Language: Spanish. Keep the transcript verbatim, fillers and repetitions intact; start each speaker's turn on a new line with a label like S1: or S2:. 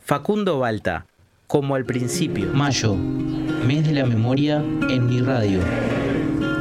S1: Facundo Balta, como al principio.
S2: Mayo, mes de la memoria en mi radio.